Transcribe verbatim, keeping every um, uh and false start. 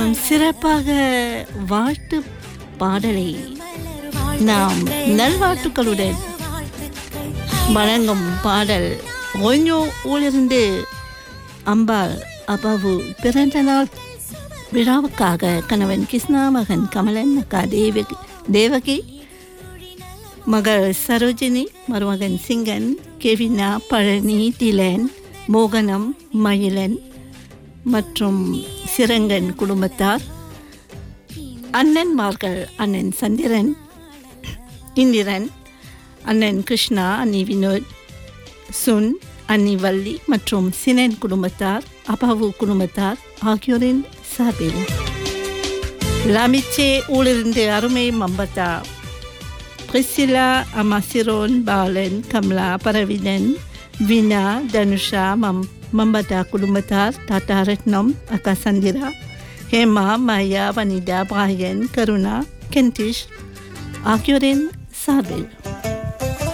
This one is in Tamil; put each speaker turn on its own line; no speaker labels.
சிறப்பாக வாழ்த்து பாடலை நாம் நல்வாழ்த்துக்களுடன் வழங்கும் பாடல் ஒய்யோ ஊழிருந்து அம்பாள் அப்பாவு பிறந்த நாள் விழாவுக்காக கணவன் கிருஷ்ணா, மகன் கமலன், அக்கா தேவகி தேவகி மகள் சரோஜினி, மருமகன் சிங்கன், கெவினா, பழனி, டிலன், மோகனம், மயிலன் மற்றும் சிரங்கன் குடும்பத்தார், அண்ணன்மார்கள் அண்ணன் சந்திரன், இந்திரன், அண்ணன் கிருஷ்ணா, அண்ணி வினோத், சுன், அண்ணி வள்ளி மற்றும் சினன் குடும்பத்தார், அபாவு குடும்பத்தார் ஆகியோரின் சார்பில் லாமிச்சே ஊழிருந்து அருமை மம்பத்தா, பிரிசிலா, அமாசிரோன், பாலன், கமலா, பரவிதன், வினா, தனுஷா, மம் மம்பத்தா குடும்பத்தார், டாட்டா ரத்னம், அக்கா சந்திரா, ஹேமா, மாயா, வனிதா, பிராயன், கருணா, கென்டிஷ் ஆகியோரின் சார்பில்